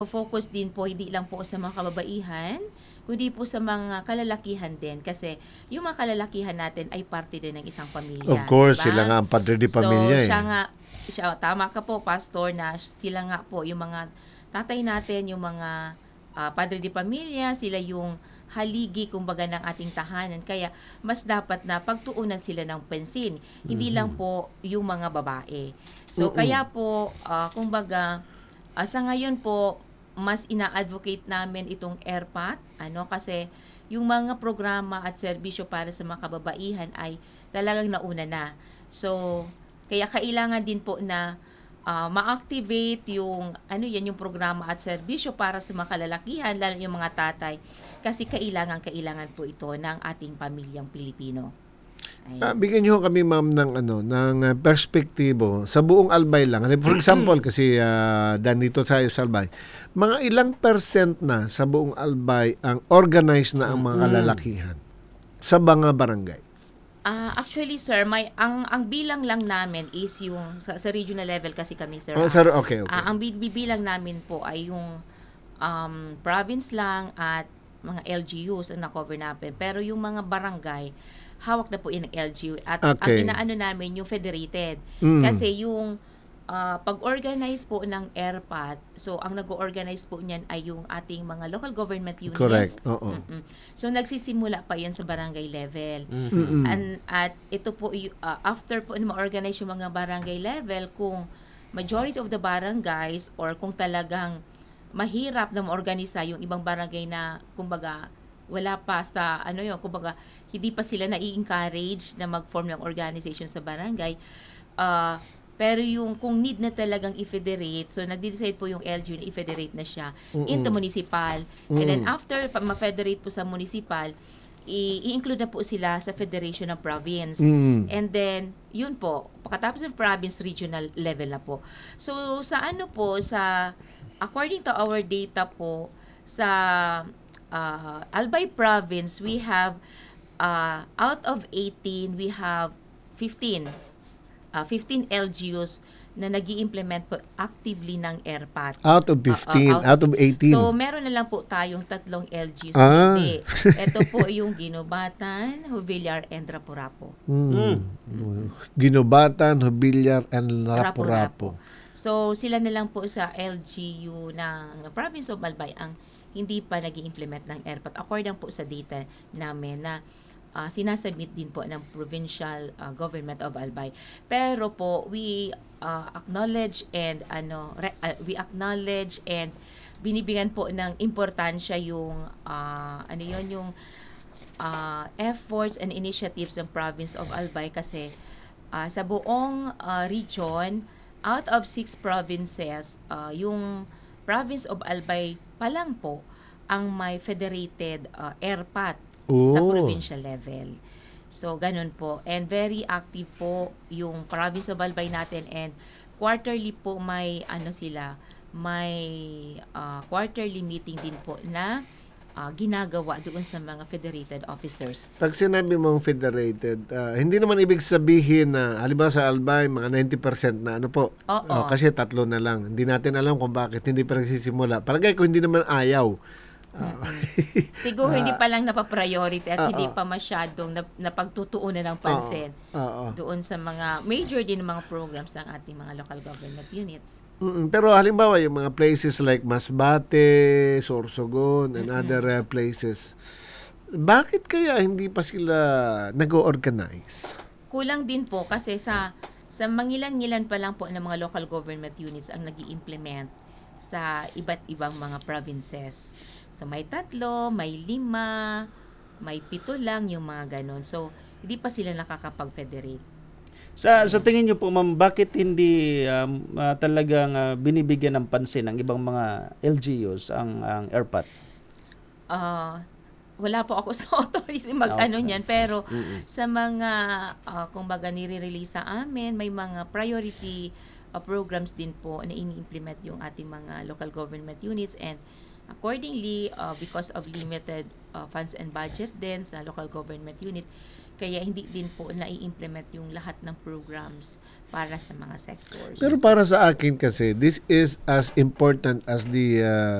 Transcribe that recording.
Focus din po hindi lang po sa mga kababaihan, kundi po sa mga kalalakihan din kasi yung mga kalalakihan natin ay parte din ng isang Of pamilya, 'di course, sila ba? nga ang padre de So, pamilya eh. siya tama ka po pastor na sila nga po yung mga tatay natin, yung mga padre de pamilya, sila yung haligi kumbaga ng ating tahanan. Kaya mas dapat na pagtuunan sila ng pansin, hindi lang po yung mga babae. So Mm-mm. kaya po kumbaga sa ngayon po mas ina-advocate namin itong ERPAT, kasi yung mga programa at serbisyo para sa mga kababaihan ay talagang nauna na. So, kaya kailangan din po na ma-activate yung yung programa at serbisyo para sa mga kalalakihan, lalo yung mga tatay, kasi kailangan po ito ng ating pamilyang Pilipino. Ayan. Bigyan niyo kami ma'am ng perspektibo sa buong Albay lang. For example kasi dito tayo sa Albay, mga ilang percent na sa buong Albay ang organized na ang mga kalalakihan sa mga barangay. Actually sir, ang bilang lang namin is yung sa regional level kasi kami sir. Oh, sir, okay, okay. Ang bibilang namin po ay yung province lang at mga LGUs ang na-cover namin. Pero yung mga barangay, hawak na po yun ng LGU. At ang Okay. inaano namin, yung federated. Mm. Kasi yung pag-organize po ng ERPAT, so ang nag-organize po niyan ay yung ating mga local government units. Correct. Oo. Mm-mm. So nagsisimula pa yan sa barangay level. Mm-mm. At ito po, after po na ma-organize yung mga barangay level, kung majority of the barangays or kung talagang mahirap na ma-organisa yung ibang barangay na kumbaga wala pa sa kumbaga hindi pa sila nai-encourage na mag-form ng organization sa barangay. Pero yung kung need na talagang i-federate, so nag-decide po yung LGU na i-federate na siya into municipal. And then after ma-federate po sa municipal, i-include na po sila sa federation ng province. And then, yun po, pagkatapos ng province, regional level na po. So, according to our data po, sa Albay province, we have, out of 18, we have 15 LGUs na nag-i-implement po actively ng ERPAT. Out of 15, out of 18. So, meron na lang po tayong 3 LGUs. Hindi. Ito po yung Ginobatan, Hubillar, and Rapu-Rapu. Ginobatan, Hubillar, and Rapu-Rapu. So, sila na lang po sa LGU ng Province of Albay ang hindi pa nag-i-implement ng ERPAT according po sa data namin na sinasubmit din po ng provincial government of Albay. Pero po we acknowledge and binibigyan po ng importansya yung yung efforts and initiatives ng province of Albay kasi sa buong region, out of 6 provinces, yung province of Albay pa lang po ang may federated ERPAT sa provincial level. So, ganun po. And very active po yung province of Albay natin, and quarterly po may quarterly meeting din po na ginagawa doon sa mga federated officers. Pag sinabi mong federated, hindi naman ibig sabihin na halimbawa sa Albay, mga 90% na Oo. kasi 3 na lang. Hindi natin alam kung bakit hindi pa nagsisimula. Palagay ko hindi naman ayaw. Siguro hindi pa lang napapriority at hindi pa masyadong napagtutuunan ng pansin doon sa mga major din mga programs ng ating mga local government units. Pero halimbawa yung mga places like Masbate, Sorsogon, and other places, bakit kaya hindi pa sila nag-organize? Kulang din po kasi sa mangilan-ngilan pa lang po ng mga local government units ang nag-i-implement sa iba't ibang mga provinces. So may 3, may 5, may 7 lang yung mga ganon. So hindi pa sila nakakapag-federate. Sa tingin niyo po ma'am, bakit hindi talagang binibigyan ng pansin ng ibang mga LGUs ang ERPAT? Wala po ako sa authority niyan, pero sa mga kumbaga nire-release sa amin, may mga priority programs din po na ini-implement yung ating mga local government units, and accordingly, because of limited funds and budget din sa local government unit, Kaya hindi din po na-implement yung lahat ng programs para sa mga sectors. Pero para sa akin kasi, this is as important as the